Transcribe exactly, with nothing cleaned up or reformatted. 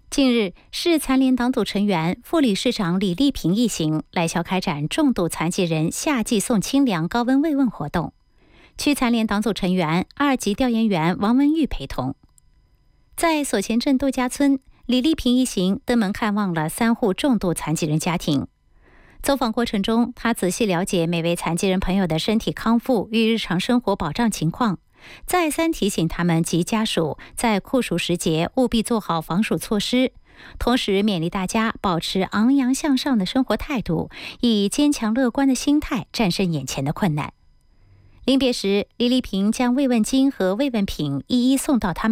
近日，市残联党组成员、副理事长李丽萍一行来校开展重度残疾人夏季送清凉高温慰问活动。区残联党组成员、二级调研员王文玉陪同。在所前镇度假村，李丽萍一行登门看望了三户重度残疾人家庭。走访过程中，他仔细了解每位残疾人朋友的身体康复与日常生活保障情况，再三提醒他们及家属在酷暑时节务必做好防暑措施，同时勉励大家保持昂扬向上的生活态度，以坚强乐观的心态战胜眼前的困难。临别时，李丽萍将慰问金和慰问品一一送到他们